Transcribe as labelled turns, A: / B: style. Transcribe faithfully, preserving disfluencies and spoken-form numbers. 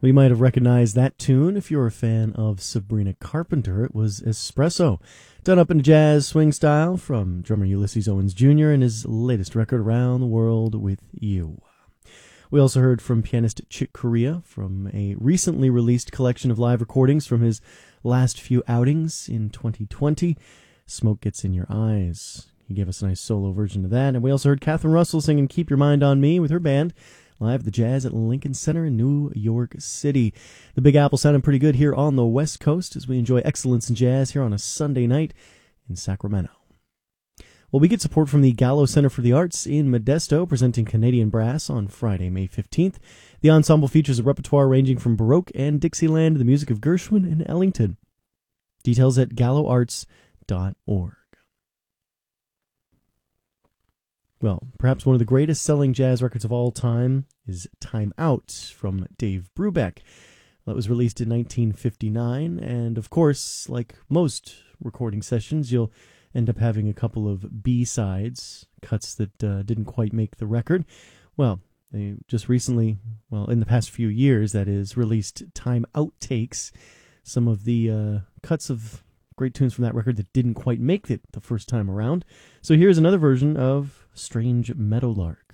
A: We might have recognized that tune if you're a fan of Sabrina Carpenter. It was Espresso, done up in jazz swing style from drummer Ulysses Owens Junior and his latest record, Around the World with You. We also heard from pianist Chick Corea from a recently released collection of live recordings from his last few outings in twenty twenty, Smoke Gets in Your Eyes. He gave us a nice solo version of that. And we also heard Catherine Russell singing Keep Your Mind on Me with her band, live at the Jazz at Lincoln Center in New York City. The Big Apple sounding pretty good here on the West Coast as we enjoy excellence in jazz here on a Sunday night in Sacramento. Well, we get support from the Gallo Center for the Arts in Modesto, presenting Canadian Brass on Friday, May fifteenth. The ensemble features a repertoire ranging from Baroque and Dixieland to the music of Gershwin and Ellington. Details at gallo arts dot org. Well, perhaps one of the greatest selling jazz records of all time is Time Out from Dave Brubeck. That was released in nineteen fifty-nine, and of course, like most recording sessions, you'll end up having a couple of B-sides, cuts that uh, didn't quite make the record. Well, they just recently, well, in the past few years, that is, released Time Outtakes, some of the uh, cuts of great tunes from that record that didn't quite make it the first time around. So here's another version of Strange Meadowlark.